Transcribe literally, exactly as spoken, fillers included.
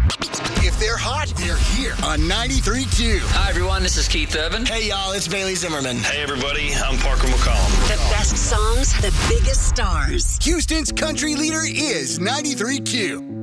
If they're hot, they're here on ninety-three point two. Hi, everyone. This is Keith Urban. Hey, y'all. It's Bailey Zimmerman. Hey, everybody. I'm Parker McCollum. The best songs, the biggest stars. Houston's country leader is ninety-three point two.